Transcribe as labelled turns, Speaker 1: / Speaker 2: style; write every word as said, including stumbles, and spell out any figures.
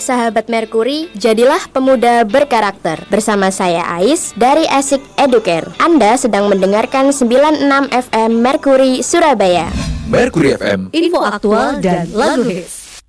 Speaker 1: Sahabat Merkuri, jadilah pemuda berkarakter. Bersama saya Ais dari Asik Educare. Anda sedang mendengarkan sembilan puluh enam F M Merkuri Surabaya.
Speaker 2: Merkuri F M,
Speaker 3: info aktual dan lagu hits.